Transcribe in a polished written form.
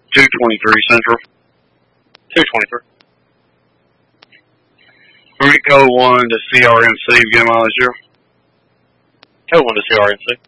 223 Central. 223. Rico 1 to CRMC, begin mileage 0. Code 1 to CRNC.